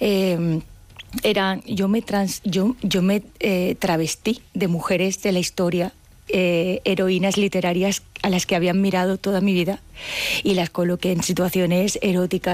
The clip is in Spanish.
Yo me travestí de mujeres de la historia, heroínas literarias a las que había mirado toda mi vida, y las coloqué en situaciones eróticas